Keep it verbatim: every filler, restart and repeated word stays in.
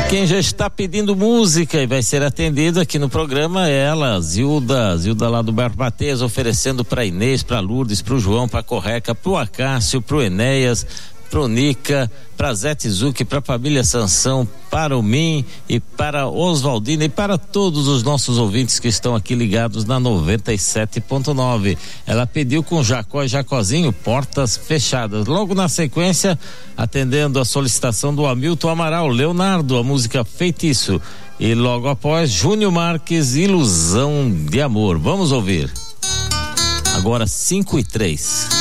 Quem já está pedindo música e vai ser atendido aqui no programa é ela, Zilda, Zilda lá do Bairro Batês, oferecendo para Inês, para Lourdes, para o João, para a Correca, para o Acácio, para o Enéas, para o Nica, para Zete Zucchi, para a família Sansão, para o Min e para Oswaldina e para todos os nossos ouvintes que estão aqui ligados na noventa e sete ponto nove. Ela pediu com Jacó e Jacozinho, Portas Fechadas. Logo na sequência, atendendo a solicitação do Hamilton Amaral, Leonardo, a música Feitiço. E logo após, Júnior Marques, Ilusão de Amor. Vamos ouvir. Agora cinco e três.